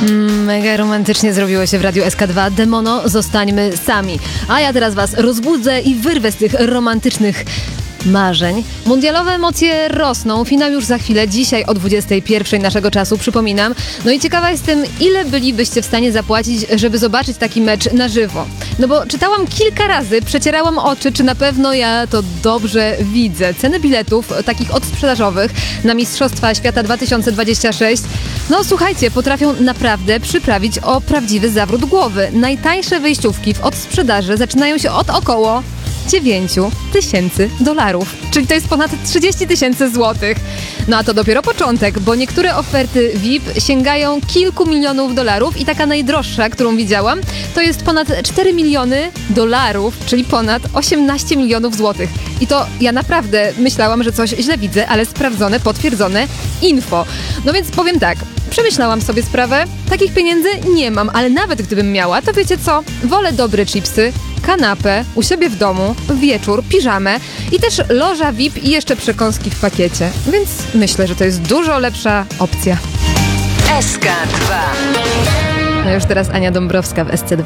Mega romantycznie zrobiło się w Radiu SK2. Demono, zostańmy sami. A ja teraz was rozbudzę i wyrwę z tych romantycznych marzeń. Mundialowe emocje rosną. Finał już za chwilę, dzisiaj o 21 naszego czasu, przypominam. No i ciekawa jestem, ile bylibyście w stanie zapłacić, żeby zobaczyć taki mecz na żywo. No bo czytałam kilka razy, przecierałam oczy, czy na pewno ja to dobrze widzę. Ceny biletów, takich odsprzedażowych, na Mistrzostwa Świata 2026, no słuchajcie, potrafią naprawdę przyprawić o prawdziwy zawrót głowy. Najtańsze wejściówki w odsprzedaży zaczynają się od około $9,000, czyli to jest ponad 30 000 złotych. No a to dopiero początek, bo niektóre oferty VIP sięgają kilku milionów dolarów i taka najdroższa, którą widziałam, to jest ponad $4 miliony, czyli ponad 18 milionów złotych. I to ja naprawdę myślałam, że coś źle widzę, ale sprawdzone, potwierdzone info. No więc powiem tak, przemyślałam sobie sprawę, takich pieniędzy nie mam, ale nawet gdybym miała, to wiecie co, wolę dobre chipsy, kanapę, u siebie w domu, wieczór, piżamę i też loża VIP i jeszcze przekąski w pakiecie. Więc myślę, że to jest dużo lepsza opcja. SK2. No już teraz Ania Dąbrowska w SC2.